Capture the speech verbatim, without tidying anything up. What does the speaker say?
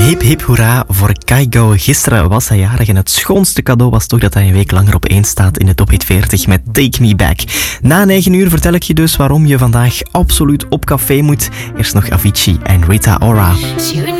Hip hip hoera voor Kygo. Gisteren was hij jarig en het schoonste cadeau was toch dat hij een week langer op één staat in de Top Hit veertig met Take Me Back. Na negen uur vertel ik je dus waarom je vandaag absoluut op café moet. Eerst nog Avicii en Rita Ora.